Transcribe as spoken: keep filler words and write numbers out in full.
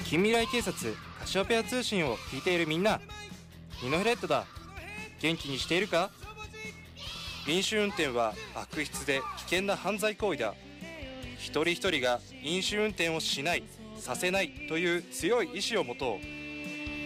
近未来警察カシオペア通信を聞いているみんな、ニノフレットだ。元気にしているか？飲酒運転は悪質で危険な犯罪行為だ。一人一人が飲酒運転をしない、させないという強い意志を持とう。